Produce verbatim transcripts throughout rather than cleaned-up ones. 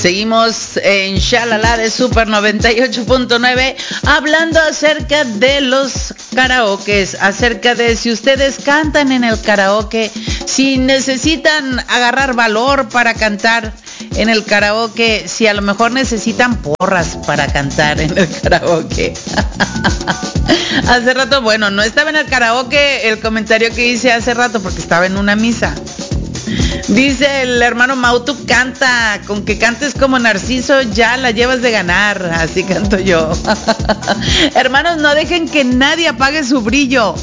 Seguimos en Shalala de Super noventa y ocho punto nueve hablando acerca de los karaokes, acerca de si ustedes cantan en el karaoke, si necesitan agarrar valor para cantar en el karaoke, si a lo mejor necesitan porras para cantar en el karaoke. Hace rato, bueno, no estaba en el karaoke el comentario que hice hace rato porque estaba en una misa. Dice el hermano Mau, tú canta, con que cantes como Narciso ya la llevas de ganar, así canto yo. Hermanos, no dejen que nadie apague su brillo.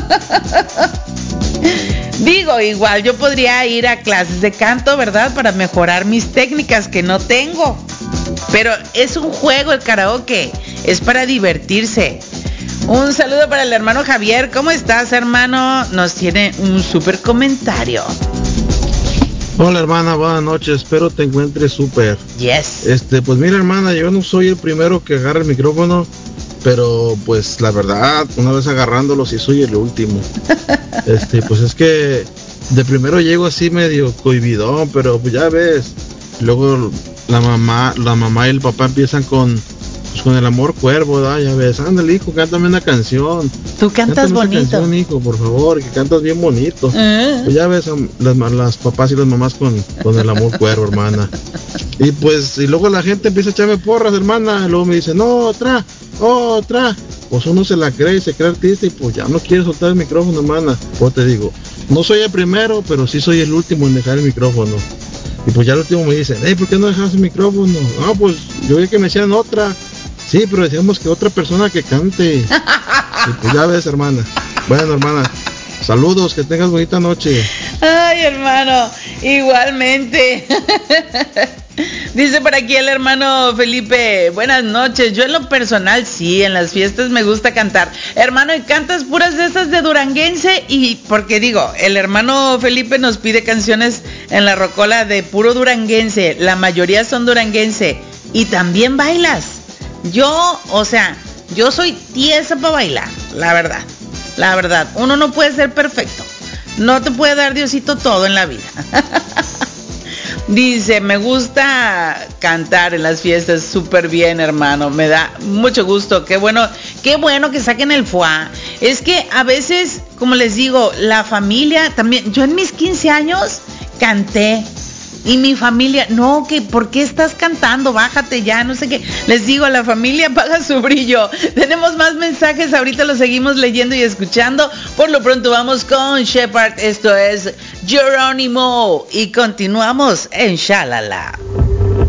Digo, igual yo podría ir a clases de canto, ¿verdad? Para mejorar mis técnicas que no tengo. Pero es un juego el karaoke, es para divertirse. Un saludo para el hermano Javier. ¿Cómo estás, hermano? Nos tiene un súper comentario. Hola, hermana, buenas noches, espero te encuentres súper. Yes. Este, pues mira, hermana, yo no soy el primero que agarra el micrófono, pero pues la verdad, una vez agarrándolo sí soy el último. Este, pues es que de primero llego así medio cohibidón, pero pues ya ves, luego la mamá, la mamá y el papá empiezan con pues con el amor cuervo, ¿da? Ya ves, ándale, hijo, cántame una canción. Tú cantas cántame bonito. Una canción, hijo, por favor, que cantas bien bonito. Uh-huh. Pues ya ves, las, las papás y las mamás con, con el amor cuervo, hermana. Y pues, y luego la gente empieza a echarme porras, hermana, y luego me dice, no, otra, otra. Pues uno se la cree y se cree artista y pues ya no quiere soltar el micrófono, hermana. Pues te digo, no soy el primero, pero sí soy el último en dejar el micrófono. Y pues ya el último me dicen, hey, ¿por qué no dejas el micrófono? No, pues yo vi que me decían otra. Sí, pero decíamos que otra persona que cante. Y pues ya ves, hermana. Bueno, hermana, saludos, que tengas bonita noche. Ay, hermano, igualmente. Dice por aquí el hermano Felipe, buenas noches. Yo en lo personal sí, en las fiestas me gusta cantar. Hermano, ¿y cantas puras de esas de duranguense? Y porque digo, el hermano Felipe nos pide canciones en la rocola de puro duranguense. La mayoría son duranguense. Y también bailas. Yo, o sea, yo soy tiesa para bailar, la verdad, la verdad. Uno no puede ser perfecto, no te puede dar Diosito todo en la vida. Dice, me gusta cantar en las fiestas, súper bien, hermano, me da mucho gusto, qué bueno, qué bueno que saquen el foie. Es que a veces, como les digo, la familia también, yo en mis quince años canté. Y mi familia, no, que ¿por qué estás cantando? Bájate ya, no sé qué. Les digo, la familia apaga su brillo. Tenemos más mensajes, ahorita los seguimos leyendo y escuchando. Por lo pronto vamos con Shepherd, esto es Jerónimo. Y continuamos en Shalala.